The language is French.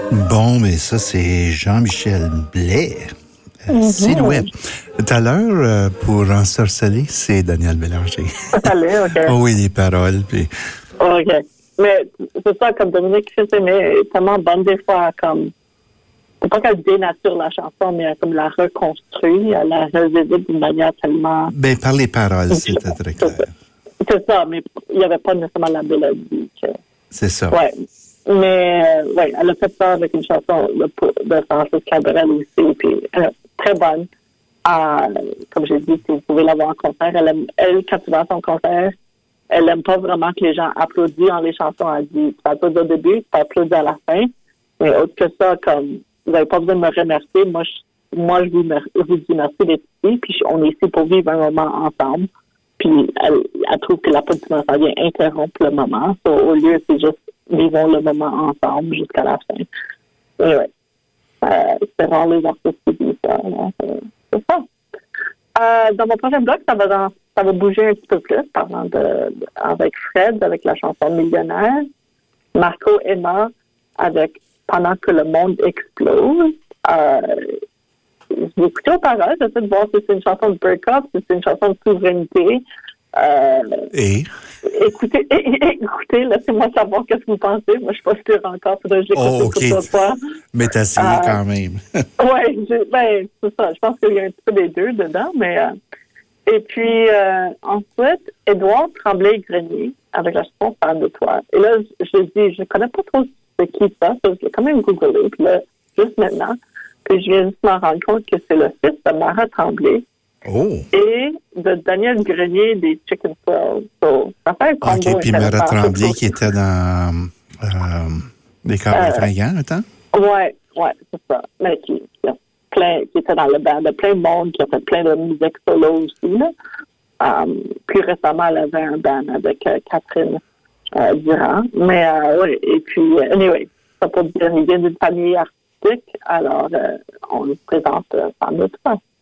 Bon, mais ça, c'est Jean-Michel Blais. Silhouette. Tout à l'heure, pour ensorceler, c'est Daniel Bélanger. Allez, OK. Oh oui, les paroles. Puis... OK. Mais c'est ça, comme Dominique Fils est tellement bonne des fois, comme... C'est pas qu'elle dénature la chanson, mais comme la reconstruit, elle la revisite d'une manière tellement... Ben, par les paroles, c'était très clair. C'est ça, mais il n'y avait pas nécessairement la mélodie. C'est ça. Ouais. Mais, ouais, elle a fait ça avec une chanson de Francis Cabrel aussi, puis très bonne. Comme j'ai dit, si vous pouvez la voir en concert, elle, quand tu vas à son concert, elle aime pas vraiment que les gens applaudissent en les chansons. Elle dit, tu applaudis au début, tu applaudis à la fin. Mais autre que ça, comme, vous n'avez pas besoin de me remercier. Moi, je vous dis merci d'être ici, puis on est ici pour vivre un moment ensemble. Puis elle trouve que l'applaudissement, ça vient interrompre le moment. So, au lieu, c'est juste vivons le moment ensemble jusqu'à la fin. Et ouais. C'est rare les artistes qui disent ça. C'est ça. Dans mon prochain bloc, ça va bouger un petit peu plus, parlant avec Fred, avec la chanson Millionnaire. Marco Emma, avec Pendant que le monde explose. J'ai écouté aux paroles, j'essaie de voir si c'est une chanson de break-up, si c'est une chanson de souveraineté. Écoutez, laissez-moi savoir ce que vous pensez. Moi, je suis pas sûre encore, faudrait que j'écoute toute l'autre fois. Mais t'as essayé quand même. Oui, c'est ça. Je pense qu'il y a un petit peu des deux dedans, mais... Et puis, ensuite, Édouard Tremblay-Grenier, avec la chanson Fan de toi. Et là, je connais pas trop c'est qui ça, j'ai quand même googlé, puis là, juste maintenant, puis je viens juste m'en rendre compte que c'est le fils de Mara Tremblay. Oh. Et de Daniel Grenier des Chicken Swell. So, ça fait un combo. OK, puis Mara Tremblay qui était dans Les Corps Effrayants, attends? Ouais, c'est ça. Mais qui était dans le band de plein de monde, qui a fait plein de musique solo aussi, là. Puis récemment, elle avait un band avec Catherine Durand. Mais, oui, et puis, anyway, ça pour dire, il vient d'une famille artistique, alors on lui présente Femme de toi.